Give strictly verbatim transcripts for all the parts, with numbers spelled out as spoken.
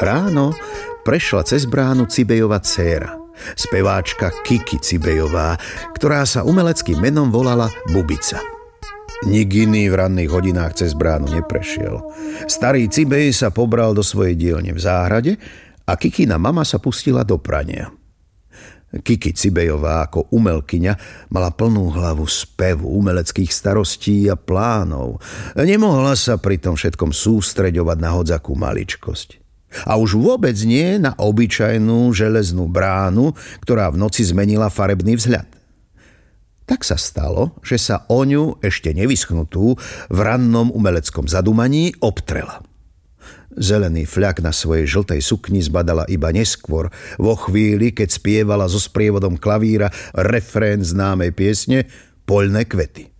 Ráno prešla cez bránu Cibejova dcéra, speváčka Kiki Cibejová, ktorá sa umeleckým menom volala Bubica. Nik iný v ranných hodinách cez bránu neprešiel. Starý Cibej sa pobral do svojej dielne v záhrade a Kikina mama sa pustila do prania. Kiki Cibejová ako umelkyňa mala plnú hlavu spevu, umeleckých starostí a plánov. Nemohla sa pri tom všetkom sústreďovať na hodzakú maličkosť. A už vôbec nie na obyčajnú železnú bránu, ktorá v noci zmenila farebný vzhľad. Tak sa stalo, že sa o ňu, ešte nevyschnutú, v rannom umeleckom zadumaní obtrela. Zelený fľak na svojej žltej sukni zbadala iba neskôr, vo chvíli, keď spievala so sprievodom klavíra refrén známej piesne Poľné kvety.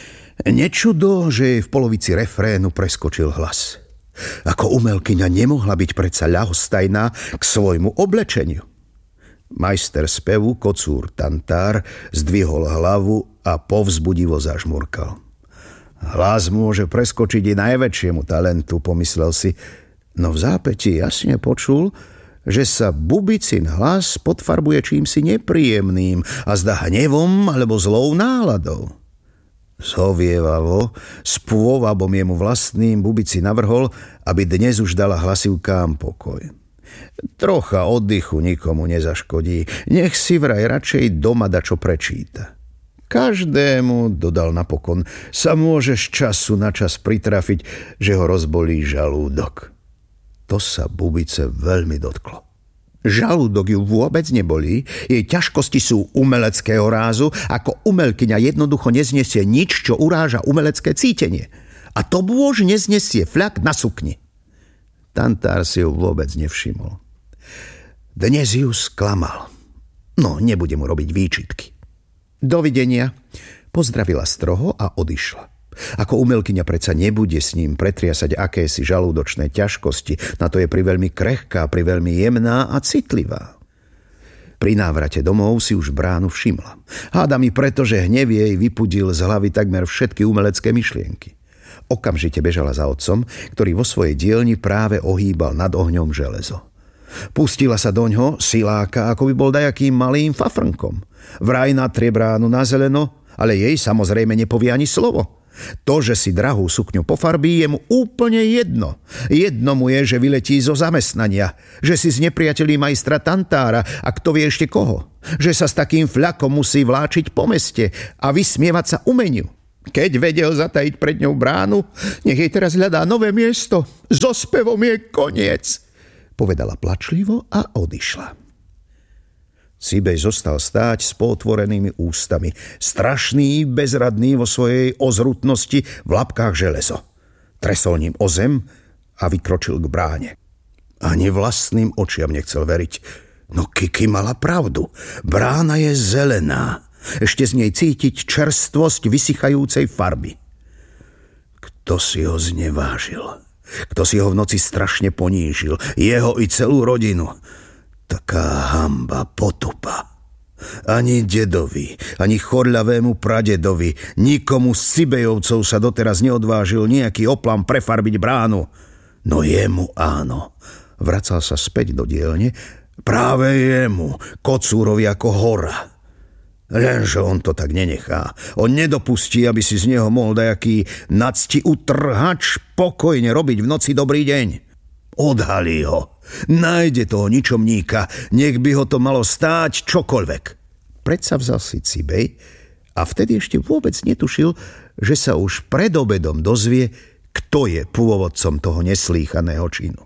Nečudo, že jej v polovici refrénu preskočil hlas. Ako umelkyňa nemohla byť predsa ľahostajná k svojmu oblečeniu. Majster spevu kocúr Tantár zdvihol hlavu a povzbudivo zažmurkal. Hlas môže preskočiť i najväčšiemu talentu, pomyslel si, no v zápäti jasne počul, že sa Bubicin hlas podfarbuje čímsi nepríjemným a zdá hnevom alebo zlou náladou. Zhovievavo, s pôvabom jemu vlastným Bubici navrhol, aby dnes už dala hlasivkám pokoj. Trocha oddychu nikomu nezaškodí, nech si vraj radšej doma dačo prečíta. Každému, dodal napokon, sa môže z času na čas pritrafiť, že ho rozbolí žalúdok. To sa Bubice veľmi dotklo. Žalúdok ju vôbec nebolí, jej ťažkosti sú umeleckého rázu, ako umelkyňa jednoducho neznesie nič, čo uráža umelecké cítenie. A to bôž neznesie fľak na sukni. Tantár si ju vôbec nevšimol. Dnes ju sklamal. No, nebude mu robiť výčitky. Dovidenia, pozdravila stroho a odišla. Ako umelkyňa predsa nebude s ním pretriasať akési žalúdočné ťažkosti, na to je priveľmi krehká, priveľmi jemná a citlivá. Pri návrate domov si už bránu všimla. Hádam i preto, že hnev jej vypudil z hlavy takmer všetky umelecké myšlienky. Okamžite bežala za otcom, ktorý vo svojej dielni práve ohýbal nad ohňom železo. Pustila sa doňho siláka, ako by bol dajakým malým fafrnkom. Vraj natrie bránu na zeleno, ale jej samozrejme nepovie ani slovo. To, že si drahú sukňu pofarbí, je mu úplne jedno. Jedno mu je, že vyletí zo zamestnania, že si znepriatelí majstra Tantára a kto vie ešte koho. Že sa s takým fľakom musí vláčiť po meste a vysmievať sa umeniu. Keď vedel zatajiť pred ňou bránu, nech jej teraz hľadá nové miesto. So spevom je koniec, povedala plačlivo a odišla. Cibej zostal stáť s pootvorenými ústami, strašný, bezradný vo svojej ozrutnosti v labkách železo. Tresol ním o zem a vykročil k bráne. Ani vlastným očiam nechcel veriť. No Kiki mala pravdu. Brána je zelená. Ešte z nej cítiť čerstvosť vysychajúcej farby. Kto si ho znevážil? Kto si ho v noci strašne ponížil? Jeho i celú rodinu. Taká hamba, potupa. Ani dedovi, ani chorľavému pradedovi, nikomu z Cibejovcov sa doteraz neodvážil nejaký oplam prefarbiť bránu. No jemu áno. Vracal sa späť do dielne. Práve jemu, kocúrovi ako hora. Lenže on to tak nenechá. On nedopustí, aby si z neho mohol dajaký nacti utrhač pokojne robiť v noci dobrý deň. Odhalí ho. Nájde toho ničomníka, nech by ho to malo stáť čokoľvek. Predsavzal si Cibej a vtedy ešte vôbec netušil, že sa už pred obedom dozvie, kto je pôvodcom toho neslýchaného činu.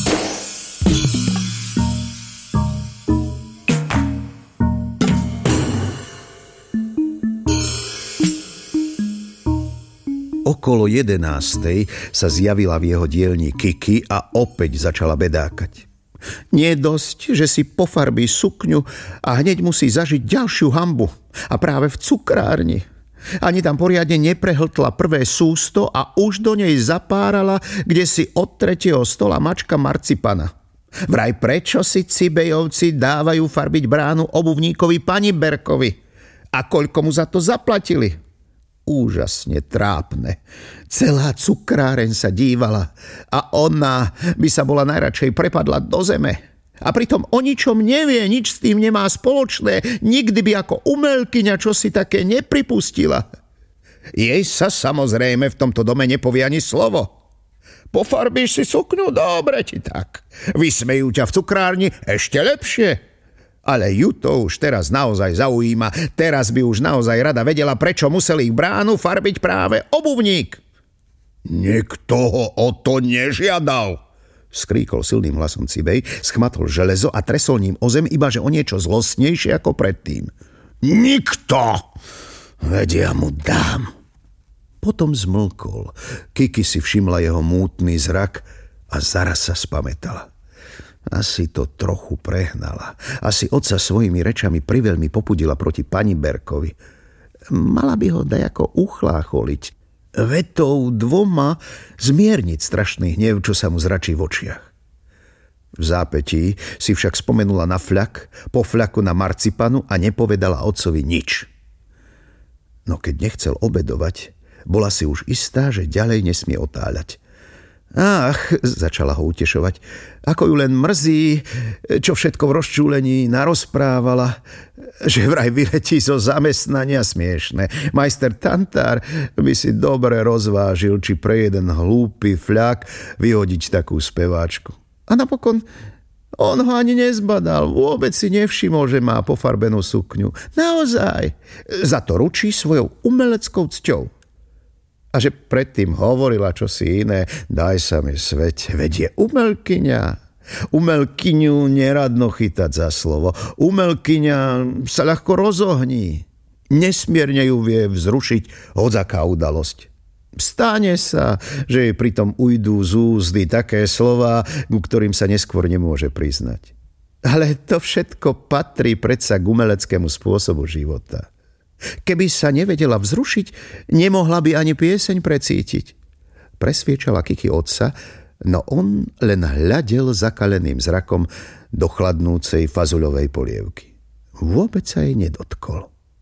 Okolo jedenástej sa zjavila v jeho dielni Kiki a opäť začala bedákať. Nie je dosť, že si pofarbí sukňu a hneď musí zažiť ďalšiu hanbu. A práve v cukrárni. Ani tam poriadne neprehltla prvé sústo a už do nej zapárala, kde si od tretieho stola mačka marcipana. Vraj prečo si Cibejovci dávajú farbiť bránu obuvníkovi pani Berkovi? A koľko mu za to zaplatili? úžasne trápne. Celá cukráreň sa dívala a ona by sa bola najradšej prepadla do zeme. A pritom o ničom nevie, nič s tým nemá spoločné, nikdy by ako umelkyňa čosi také nepripustila. Jej sa samozrejme v tomto dome nepovie ani slovo. Pofarbíš si sukňu? Dobre ti tak. Vysmejú ťa v cukrárni? Ešte lepšie. Ale ju to už teraz naozaj zaujíma. Teraz by už naozaj rada vedela, prečo musel ich bránu farbiť práve obuvník. Nikto ho o to nežiadal, skríkol silným hlasom Cibej, schmatol železo a tresol ním o zem, ibaže o niečo zlostnejšie ako predtým. Nikto! Veď ja mu dám. Potom zmlkol. Kiki si všimla jeho mútny zrak a zaraz sa spamätala. Asi to trochu prehnala. Asi otca svojimi rečami priveľmi popudila proti pani Berkovi. Mala by ho dajako uchlácholiť. Vetou dvoma zmierniť strašný hnev, čo sa mu zračí v očiach. V zápätí si však spomenula na fľak, po fľaku na marcipanu a nepovedala otcovi nič. No keď nechcel obedovať, bola si už istá, že ďalej nesmie otáľať. Ach, začala ho utešovať, ako ju len mrzí, čo všetko v rozčúlení narozprávala, že vraj vyletí zo zamestnania smiešne. Majster Tantár by si dobre rozvážil, či pre jeden hlúpy fľak vyhodiť takú speváčku. A napokon on ho ani nezbadal, vôbec si nevšimol, že má pofarbenú sukňu. Naozaj, za to ručí svojou umeleckou cťou. A že predtým hovorila čosi iné, daj sa mi sveť, veď je umelkyňa. Umelkyňu neradno chytať za slovo. Umelkyňa sa ľahko rozohní. Nesmierne ju vie vzrušiť hodzaká udalosť. Stane sa, že jej pritom ujdú z úzdy také slová, ku ktorým sa neskôr nemôže priznať. Ale to všetko patrí predsa k umeleckému spôsobu života. Keby sa nevedela vzrušiť, nemohla by ani pieseň precítiť. Presviečala Kiki otca, no on len hľadel zakaleným zrakom do chladnúcej fazuľovej polievky. Vôbec sa jej nedotkol.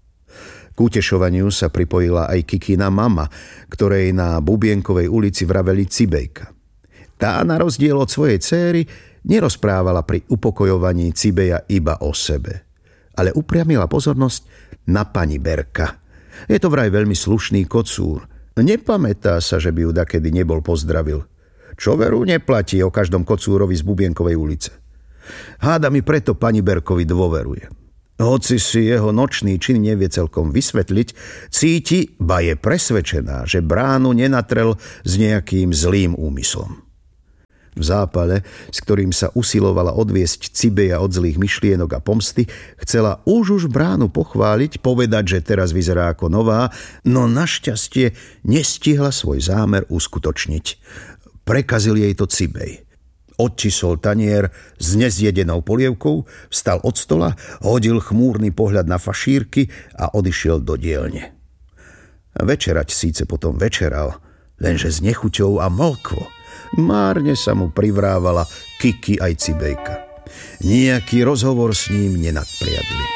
K utešovaniu sa pripojila aj Kikina mama, ktorej na Bubienkovej ulici vraveli Cibejka. Tá, na rozdiel od svojej céry, nerozprávala pri upokojovaní Cibeja iba o sebe, ale upriamila pozornosť na pani Berka. Je to vraj veľmi slušný kocúr. Nepamätá sa, že by ju dakedy nebol pozdravil. Čo veru neplatí o každom kocúrovi z Bubienkovej ulice. Háda mi preto pani Berkovi dôveruje. Hoci si jeho nočný čin nevie celkom vysvetliť, cíti, ba je presvedčená, že bránu nenatrel s nejakým zlým úmyslom. V zápale, s ktorým sa usilovala odviesť Cibeja od zlých myšlienok a pomsty, chcela už už bránu pochváliť, povedať, že teraz vyzerá ako nová, no našťastie nestihla svoj zámer uskutočniť. Prekazil jej to Cibej. Odčisol tanier s nezjedenou polievkou, vstal od stola, hodil chmúrny pohľad na fašírky a odišiel do dielne. Večerať síce potom večeral, lenže s nechuťou a mlkvo. Márne sa mu privrávala Kiki aj Cibejka. Nijaký rozhovor s ním nenadpriadli.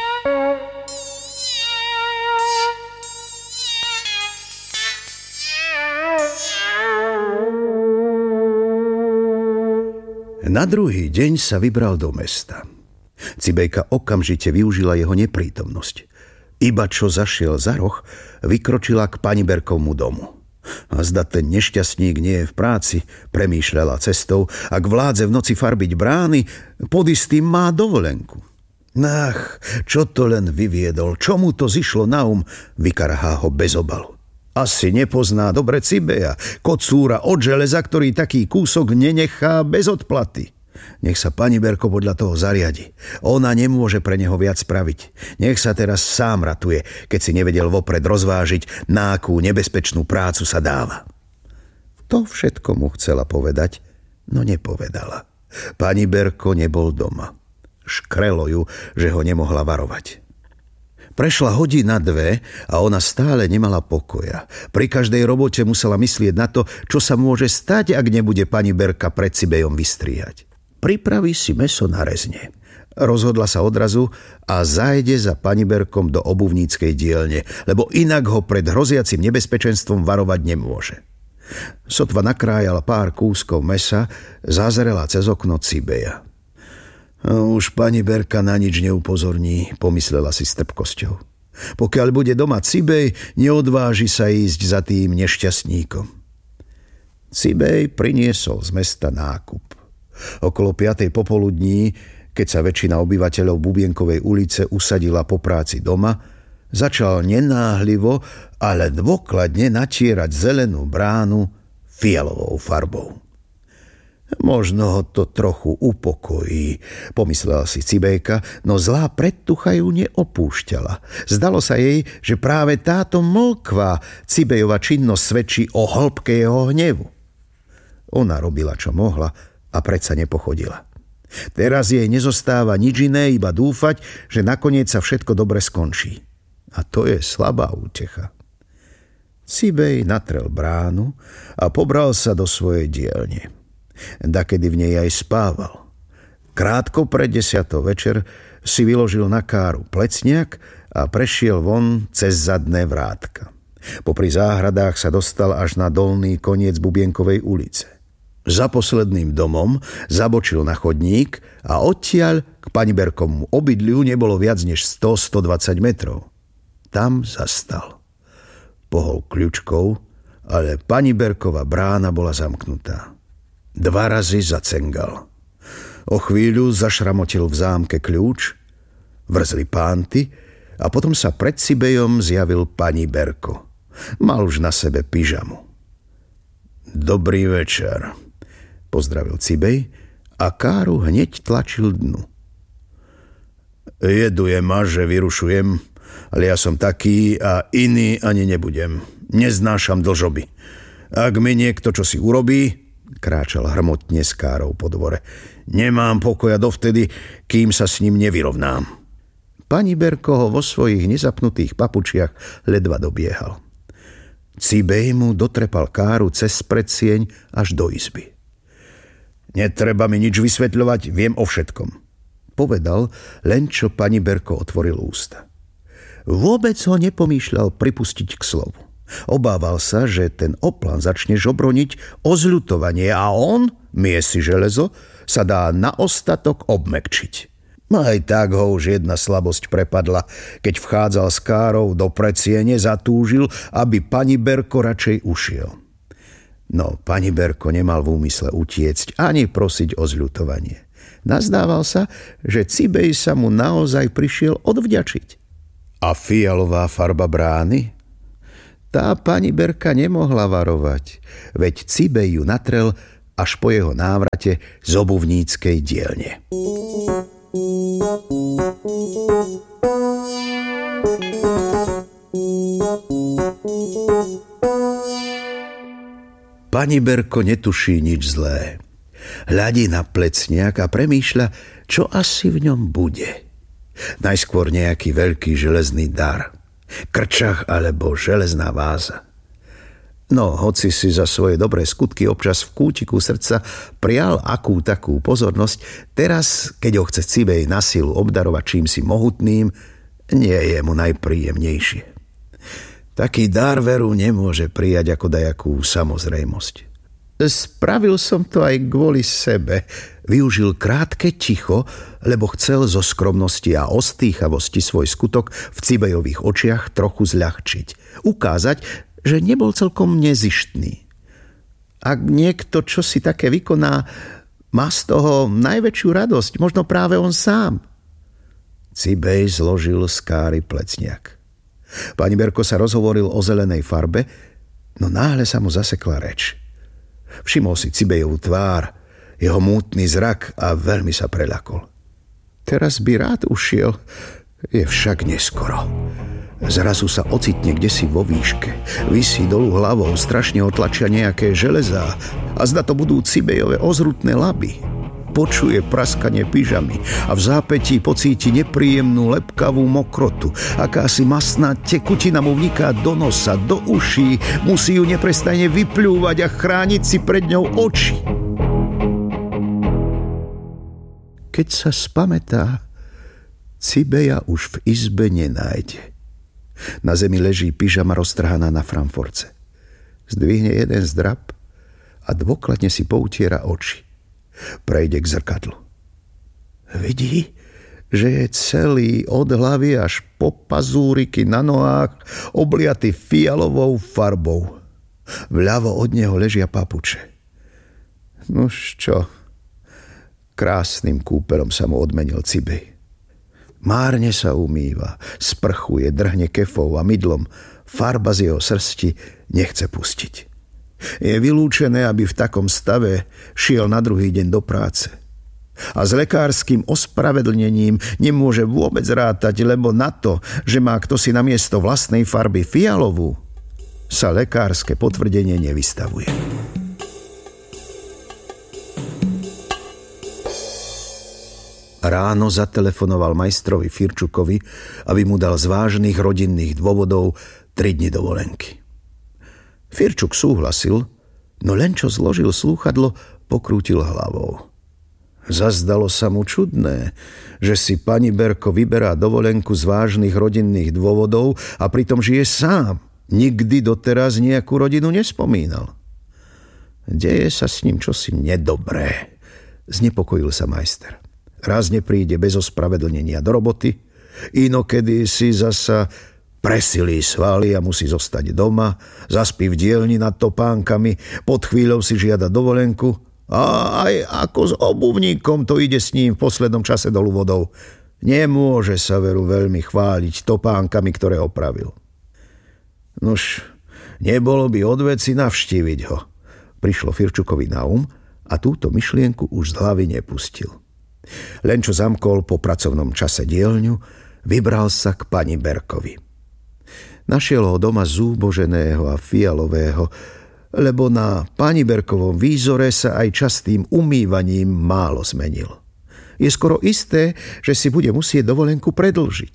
Na druhý deň sa vybral do mesta. Cibejka okamžite využila jeho neprítomnosť. Iba čo zašiel za roh, vykročila k pani Berkovmu domu. A zda ten nešťastník nie je v práci, premýšľala cestou, ak vládze v noci farbiť brány, pod istým má dovolenku. Ach, čo to len vyviedol, čo mu to zišlo na um, vykarhá ho bez obalu. Asi nepozná dobre Cibeja, kocúra od železa, ktorý taký kúsok nenechá bez odplaty. Nech sa pani Berko podľa toho zariadi. Ona nemôže pre neho viac spraviť. Nech sa teraz sám ratuje, keď si nevedel vopred rozvážiť, na akú nebezpečnú prácu sa dáva. To všetko mu chcela povedať, no nepovedala. Pani Berko nebol doma. Škrelo ju, že ho nemohla varovať. Prešla hodina dve a ona stále nemala pokoja. Pri každej robote musela myslieť na to, čo sa môže stať, ak nebude pani Berka pred Cibejom vystriehať. Pripraví si mäso na rezne. Rozhodla sa odrazu a zájde za paniberkom do obuvníckej dielne, lebo inak ho pred hroziacim nebezpečenstvom varovať nemôže. Sotva nakrájala pár kúskov mäsa, zazrela cez okno Cibeja. Už paniberka na nič neupozorní, pomyslela si s trpkosťou. Pokiaľ bude doma Cibej, neodváži sa ísť za tým nešťastníkom. Cibej priniesol z mesta nákup. Okolo piatej popoludní, keď sa väčšina obyvateľov Bubienkovej ulice usadila po práci doma, začal nenáhlivo, ale dôkladne natierať zelenú bránu fialovou farbou. Možno ho to trochu upokojí, pomyslela si Cibejka, no zlá predtucha ju neopúšťala. Zdalo sa jej, že práve táto mlkvá Cibejova činnosť svedčí o hĺbke jeho hnevu. Ona robila, čo mohla, a predsa nepochodila. Teraz jej nezostáva nič iné, iba dúfať, že nakoniec sa všetko dobre skončí. A to je slabá útecha. Cibej natrel bránu a pobral sa do svojej dielne. Dakedy v nej aj spával. Krátko pred desiatou večer si vyložil na káru plecniak a prešiel von cez zadné vrátka. Popri záhradách sa dostal až na dolný koniec Bubienkovej ulice. Za posledným domom zabočil na chodník a odtiaľ k paniberkomu obydliu nebolo viac než sto až stodvadsať metrov. Tam zastal. Pohol kľučkou, ale paniberkova brána bola zamknutá. Dva razy zacengal. O chvíľu zašramotil v zámke kľúč, vrzli pánty a potom sa pred Cibejom zjavil paniberko. Mal už na sebe pyžamu. Dobrý večer, pozdravil Cibej a káru hneď tlačil dnu. Jeduje ma, že vyrušujem, ale ja som taký a iný ani nebudem. Neznášam dlžoby. Ak mi niekto čosi urobí, kráčal hrmotne s károu po dvore, nemám pokoja dovtedy, kým sa s ním nevyrovnám. Paniberko ho vo svojich nezapnutých papučiach ledva dobiehal. Cibej mu dotrepal káru cez predsieň až do izby. Netreba mi nič vysvetľovať, viem o všetkom, povedal, len čo paniberko otvoril ústa. Vôbec ho nepomýšľal pripustiť k slovu. Obával sa, že ten oplan začne žobroniť o zľutovanie a on, miesi železo, sa dá na ostatok obmekčiť. Aj tak ho už jedna slabosť prepadla, keď vchádzal s károu do predsiene, zatúžil, aby paniberko radšej ušiel. No, paniberko nemal v úmysle utiecť ani prosiť o zľutovanie. Nazdával sa, že Cibej sa mu naozaj prišiel odvďačiť. A fialová farba brány? Tá paniberka nemohla varovať, veď Cibej ju natrel až po jeho návrate z obuvníckej dielne. Paniberko netuší nič zlé. Hľadí na plecniak a premýšľa, čo asi v ňom bude. Najskôr nejaký veľký železný dar. Krčach alebo železná váza. No, hoci si za svoje dobré skutky občas v kútiku srdca prial akú takú pozornosť, teraz, keď ho chce Cibej na silu obdarovať čímsi mohutným, nie je mu najpríjemnejšie. Taký dar veru nemôže prijať ako dajakú samozrejmosť. Spravil som to aj kvôli sebe. Využil krátke ticho, lebo chcel zo skromnosti a ostýchavosti svoj skutok v Cibejových očiach trochu zľahčiť. Ukázať, že nebol celkom nezištný. Ak niekto čosi také vykoná, má z toho najväčšiu radosť, možno práve on sám. Cibej zložil z káry plecniak. Paniberko sa rozhovoril o zelenej farbe, no náhle sa mu zasekla reč. Všimol si Cibejovú tvár, jeho mútny zrak a veľmi sa preľakol. Teraz by rád ušiel, je však neskoro. Zrazu sa ocitne kdesi vo výške. Visí dolu hlavou, strašne otlačia nejaké železá a zda to budú Cibejové ozrutné laby. Počuje praskanie pyžamy a v zápätí pocíti nepríjemnú lepkavú mokrotu. Akási masná tekutina mu vniká do nosa, do uší, musí ju neprestane vypľúvať a chrániť si pred ňou oči. keď sa spamätá, Cibeja už v izbe nenájde. Na zemi leží pyžama roztrhaná na framforce. Zdvihne jeden zdrab a dôkladne si poutiera oči. Prejde k zrkadlu. Vidí, že je celý od hlavy až po pazúriky na nohách obliaty fialovou farbou. Vľavo od neho ležia papuče. Nuž čo? Krásnym kúpelom sa mu odmenil Cibej. Márne sa umýva, sprchuje, drhne kefou a mydlom. Farba z jeho srsti nechce pustiť. Je vylúčené, aby v takom stave šiel na druhý deň do práce. A s lekárskym ospravedlnením nemôže vôbec rátať, lebo na to, že má ktosi namiesto vlastnej farby fialovú, sa lekárske potvrdenie nevystavuje. Ráno zatelefonoval majstrovi Firčukovi, aby mu dal z vážnych rodinných dôvodov tri dni dovolenky. Firčuk súhlasil, no len čo zložil slúchadlo, pokrútil hlavou. Zazdalo sa mu čudné, že si pani Berko vyberá dovolenku z vážnych rodinných dôvodov a pritom žije sám. Nikdy doteraz nejakú rodinu nespomínal. Deje sa s ním čosi nedobré, znepokojil sa majster. Raz nepríde bez ospravedlnenia do roboty, inokedy si zasa presilí svaly a musí zostať doma, zaspí v dielni nad topánkami, pod chvíľou si žiada dovolenku a aj ako s obuvníkom to ide s ním v poslednom čase dolu vodou. Nemôže sa veru veľmi chváliť topánkami, ktoré opravil. Nuž, nebolo by od veci navštíviť ho. Prišlo Firčukovi na um a túto myšlienku už z hlavy nepustil. Len čo zamkol po pracovnom čase dielňu, vybral sa k pani Berkovi. Našiel ho doma zúboženého a fialového, lebo na pani Berkovom výzore sa aj častým umývaním málo zmenil. Je skoro isté, že si bude musieť dovolenku predĺžiť.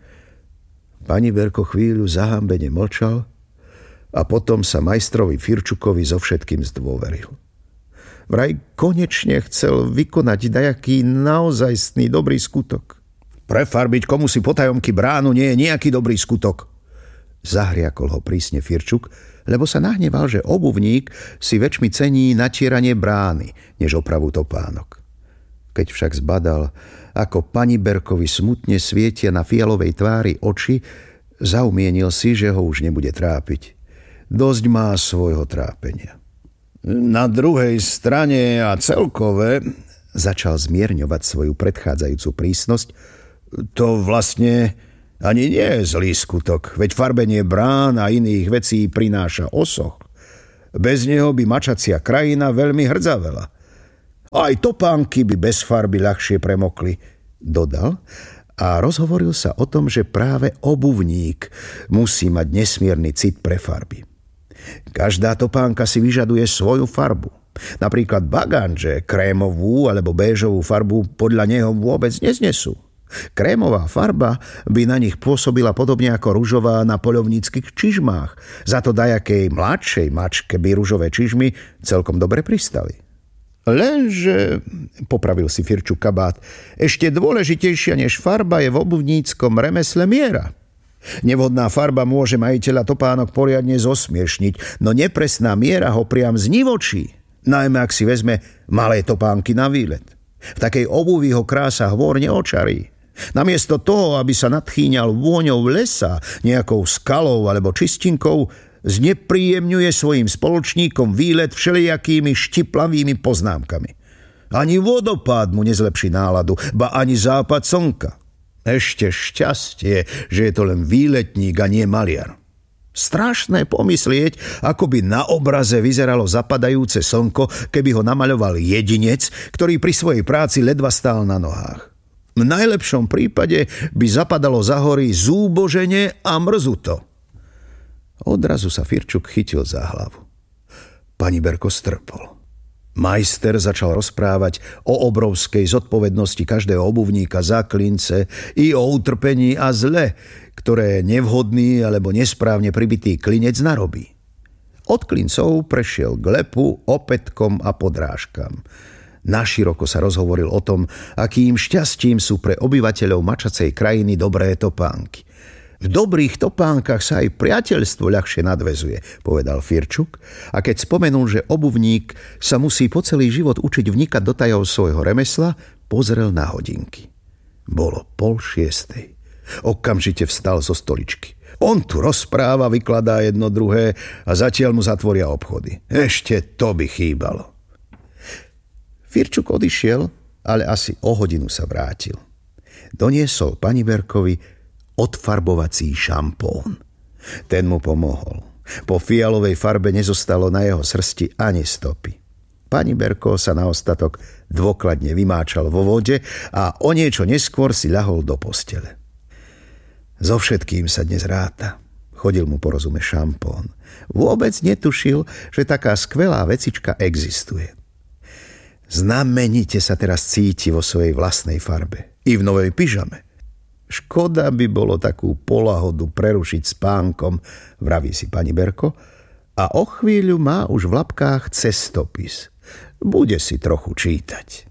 Pani Berko chvíľu zahambene mlčal a potom sa majstrovi Firčukovi so všetkým zdôveril. Vraj konečne chcel vykonať dajaký naozajstný dobrý skutok. Prefarbiť komu si potajomky bránu nie je nejaký dobrý skutok. Zahriakol ho prísne Firčuk, lebo sa nahneval, že obuvník si väčšmi cení natieranie brány, než opravu topánok. Keď však zbadal, ako pani Berkovi smutne svietia na fialovej tvári oči, zaumienil si, že ho už nebude trápiť. Dosť má svojho trápenia. Na druhej strane a celkové, začal zmierňovať svoju predchádzajúcu prísnosť, to vlastne ani nie je zlý skutok, veď farbenie brán a iných vecí prináša osoch. Bez neho by mačacia krajina veľmi hrdzavela. Aj topánky by bez farby ľahšie premokli, dodal a rozhovoril sa o tom, že práve obuvník musí mať nesmierny cit pre farby. Každá topánka si vyžaduje svoju farbu. Napríklad bagánže krémovú alebo béžovú farbu podľa neho vôbec neznesú. Krémová farba by na nich pôsobila podobne ako ružová na poľovníckych čižmách. Za to dajakej mladšej mačke by ružové čižmy celkom dobre pristali. Lenže, popravil si Firčuk kabát, ešte dôležitejšia než farba je v obuvníckom remesle miera. Nevhodná farba môže majiteľa topánok poriadne zosmiešniť, no nepresná miera ho priam znivočí, najmä ak si vezme malé topánky na výlet. V takej obuvi ho krása hôr neočarí. Namiesto toho, aby sa nadchýňal vôňou lesa, nejakou skalou alebo čistinkou, znepríjemňuje svojim spoločníkom výlet všelijakými štiplavými poznámkami. Ani vodopád mu nezlepší náladu, ba ani západ slnka. Ešte šťastie, že je to len výletník a nie maliar. Strašné pomyslieť, ako by na obraze vyzeralo zapadajúce slnko, keby ho namaľoval jedinec, ktorý pri svojej práci ledva stál na nohách. V najlepšom prípade by zapadalo za hory zúbožene a mrzuto. Odrazu sa Firčuk chytil za hlavu. Pani Berko strpol. Majster začal rozprávať o obrovskej zodpovednosti každého obuvníka za klince i o utrpení a zle, ktoré nevhodný alebo nesprávne pribitý klinec narobí. Od klincov prešiel k lepu, opätkom a podrážkam. Naširoko sa rozhovoril o tom, akým šťastím sú pre obyvateľov mačacej krajiny dobré topánky. V dobrých topánkach sa aj priateľstvo ľahšie nadväzuje, povedal Firčuk, a keď spomenul, že obuvník sa musí po celý život učiť vnikať do tajov svojho remesla, pozrel na hodinky. Bolo pol šiestej. Okamžite vstal zo stoličky. On tu rozpráva, vykladá jedno druhé a zatiaľ mu zatvoria obchody. Ešte to by chýbalo. Firčuk odišiel, ale asi o hodinu sa vrátil. Doniesol pani Berkovi odfarbovací šampón. Ten mu pomohol. Po fialovej farbe nezostalo na jeho srsti ani stopy. Pani Berko sa na ostatok dôkladne vymáčal vo vode a o niečo neskôr si ľahol do postele. So všetkým sa dnes ráta. Chodil mu po rozume šampón. Vôbec netušil, že taká skvelá vecička existuje. Znamenite sa teraz cíti vo svojej vlastnej farbe. I v novej pyžame. Škoda by bolo takú polahodu prerušiť spánkom, vraví si pani Berko, a o chvíľu má už v labkách cestopis. Bude si trochu čítať.